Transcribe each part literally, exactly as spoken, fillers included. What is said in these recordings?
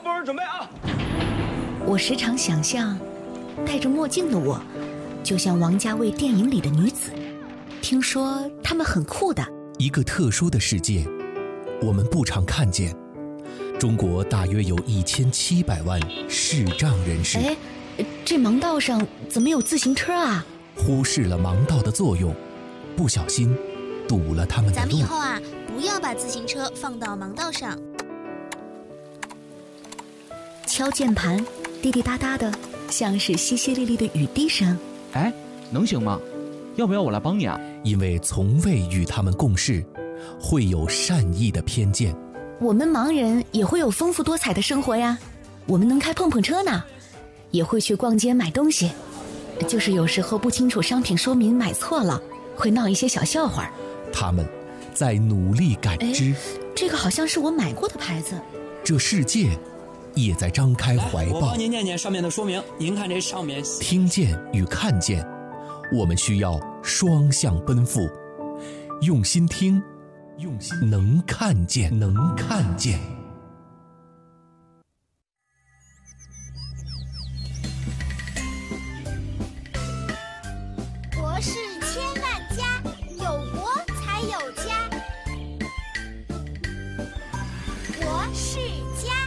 部人准备啊！ 我时常想象，戴着墨镜的我，就像王家卫电影里的女子。听说她们很酷的。 一个特殊的世界，我们不常看见。中国大约有一千七百万视障人士。 哎，这盲道上怎么有自行车啊？ 忽视了盲道的作用，不小心堵了他们的路。 咱们以后啊，不要把自行车放到盲道上。 敲键盘，滴滴答答的，像是淅淅沥沥的雨滴声。 哎，能行吗？要不要我来帮你啊？ 因为从未与他们共事，会有善意的偏见。 我们盲人也会有丰富多彩的生活呀，我们能开碰碰车呢，也会去逛街买东西，就是有时候不清楚商品说明买错了，会闹一些小笑话。 他们在努力感知。 这个好像是我买过的牌子。 这世界也在张开怀抱。 我帮您念念上面的说明。您看这上面， 听见与看见，我们需要双向奔赴，用心听，用心能看见，能看见。 国事千万家，有国才有家。国事家。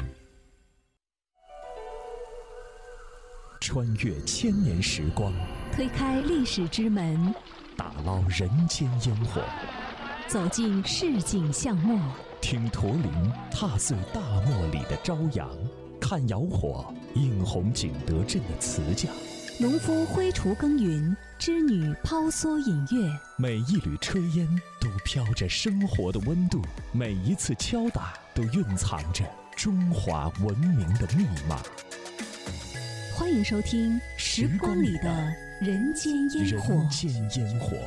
穿越千年时光， 推开历史之门， 打捞人间烟火， 走进市井巷陌， 听驼铃踏碎大漠里的朝阳，看窑火映红景德镇的瓷匠。 农夫挥锄耕耘，织女抛梭引乐， 每一缕炊烟都飘着生活的温度，每一次敲打都蕴藏着中华文明的密码。 欢迎收听《时光里的人间烟火》。 人间烟火。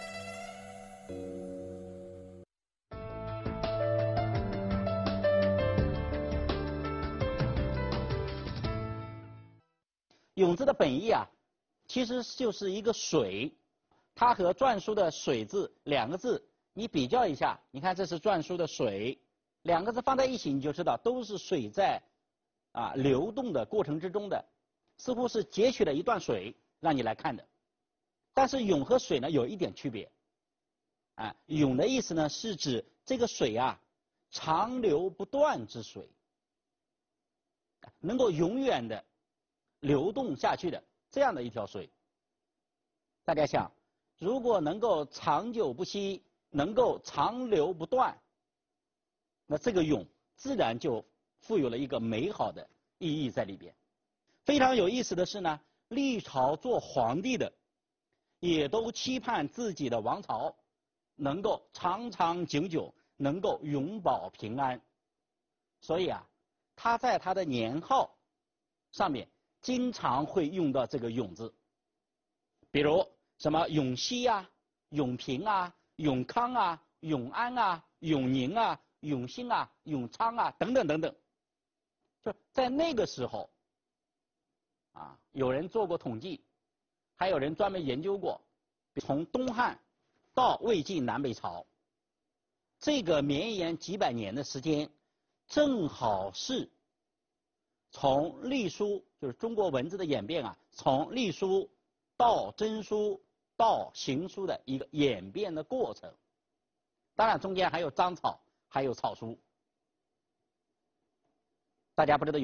永字的本意啊，其实就是一个水，它和篆书的水字两个字，你比较一下，你看这是篆书的水，两个字放在一起，你就知道都是水在啊流动的过程之中的。似乎是截取了一段水让你来看的，但是涌和水呢有一点区别，啊，涌的意思呢是指这个水啊长流不断之水，能够永远的流动下去的这样的一条水。大家想，如果能够长久不息，能够长流不断，那这个涌自然就富有了一个美好的意义在里边。非常有意思的是呢，历朝做皇帝的也都期盼自己的王朝能够长长久久，能够永保平安。所以啊，他在他的年号上面经常会用到这个永字，比如什么永熙啊、永平啊、永康啊、永安啊、永宁啊、永兴啊、永昌啊等等等等。就在那个时候啊，有人做过统计，还有人专门研究过，从东汉到魏晋南北朝，这个绵延几百年的时间，正好是从隶书，就是中国文字的演变啊，从隶书到真书到行书的一个演变的过程。当然中间还有章草，还有草书。大家不知道有